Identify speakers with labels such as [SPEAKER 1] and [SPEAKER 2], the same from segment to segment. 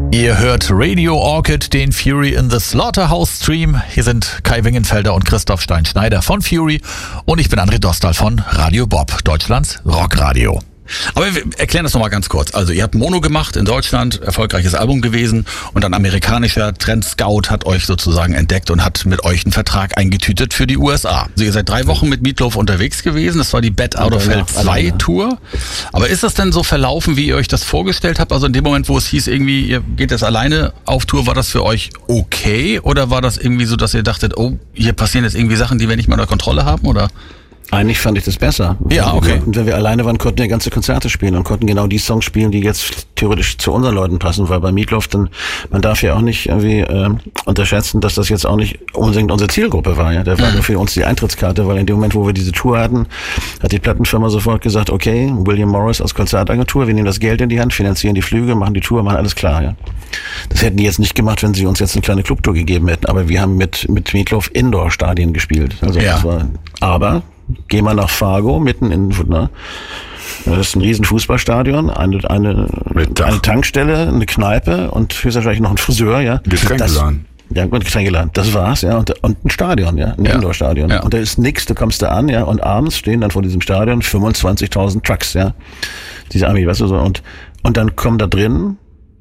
[SPEAKER 1] Ihr hört Radio Orchid, den Fury in the Slaughterhouse Stream. Hier sind Kai Wingenfelder und Christoph Stein-Schneider von Fury und ich bin André Dostal von Radio Bob, Deutschlands Rockradio. Aber wir erklären das nochmal ganz kurz. Also ihr habt Mono gemacht in Deutschland, erfolgreiches Album gewesen und ein amerikanischer Trendscout hat euch sozusagen entdeckt und hat mit euch einen Vertrag eingetütet für die USA. Also ihr seid 3 Wochen mit Meatloaf unterwegs gewesen, das war die Bad Out of Hell 2 Tour. Aber ist das denn so verlaufen, wie ihr euch das vorgestellt habt? Also in dem Moment, wo es hieß irgendwie, ihr geht jetzt alleine auf Tour, war das für euch okay? Oder war das irgendwie so, dass ihr dachtet, oh, hier passieren jetzt irgendwie Sachen, die wir nicht mehr unter Kontrolle haben, oder?
[SPEAKER 2] Eigentlich fand ich das besser.
[SPEAKER 1] Ja, okay.
[SPEAKER 2] Und wenn wir alleine waren, konnten wir ganze Konzerte spielen und konnten genau die Songs spielen, die jetzt theoretisch zu unseren Leuten passen, weil bei Meatloaf dann, man darf ja auch nicht irgendwie unterschätzen, dass das jetzt auch nicht unbedingt unsere Zielgruppe war. Ja, der war nur für uns die Eintrittskarte, weil in dem Moment, wo wir diese Tour hatten, hat die Plattenfirma sofort gesagt, okay, William Morris als Konzertagentur, wir nehmen das Geld in die Hand, finanzieren die Flüge, machen die Tour, machen alles klar. Ja, das hätten die jetzt nicht gemacht, wenn sie uns jetzt eine kleine Clubtour gegeben hätten, aber wir haben mit Meatloaf Indoor-Stadien gespielt. Also das war, aber geh mal nach Fargo, mitten in, ne? Das ist ein riesen Fußballstadion, eine Tankstelle, eine Kneipe und höchstwahrscheinlich noch ein Friseur, ja.
[SPEAKER 3] Getränkeladen.
[SPEAKER 2] Ja, und Getränkeladen. Das war's, ja. Und ein Stadion, ja. Ein Indoor-Stadion. Ja. Und da ist nix, du kommst da an, ja. Und abends stehen dann vor diesem Stadion 25.000 Trucks, ja. Diese Armee, weißt du so. Und dann kommen da drin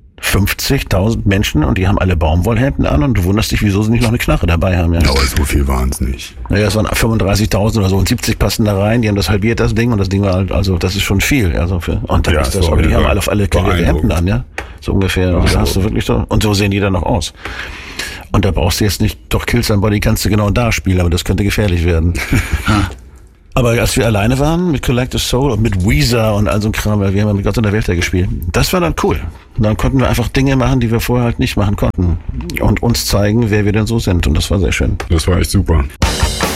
[SPEAKER 2] 50.000 Menschen und die haben alle Baumwollhemden an und du wunderst dich, wieso sie nicht noch eine Knarre dabei haben. Ja,
[SPEAKER 3] aber so viel waren es nicht.
[SPEAKER 2] Naja, es waren 35.000 oder so und 70 passen da rein, die haben das halbiert, das Ding, und das Ding war halt, also das ist schon viel. Also und dann ist das, aber die haben alle auf alle karierte Hemden an, ja, so ungefähr. Also da hast du wirklich so, und so sehen die dann noch aus. Und da brauchst du jetzt nicht, doch Kill Somebody kannst du genau da spielen, aber das könnte gefährlich werden. Aber als wir alleine waren mit Collective Soul und mit Weezer und all so ein Kram, weil wir haben ja mit Gott in der Welt da gespielt, das war dann cool. Und dann konnten wir einfach Dinge machen, die wir vorher halt nicht machen konnten. Und uns zeigen, wer wir denn so sind. Und das war sehr schön.
[SPEAKER 3] Das war echt super.